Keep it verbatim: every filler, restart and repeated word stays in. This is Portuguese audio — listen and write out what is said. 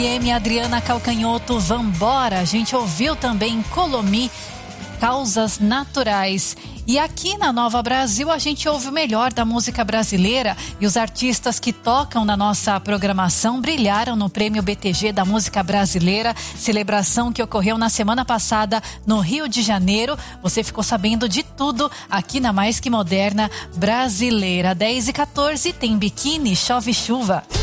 M. Adriana Calcanhoto, Vambora. A gente ouviu também Colomi, Causas Naturais. E aqui na Nova Brasil a gente ouve o melhor da música brasileira e os artistas que tocam na nossa programação brilharam no Prêmio B T G da Música Brasileira, celebração que ocorreu na semana passada no Rio de Janeiro. Você ficou sabendo de tudo aqui na Mais Que Moderna Brasileira. dez e quatorze tem Biquíni, Chove Chuva.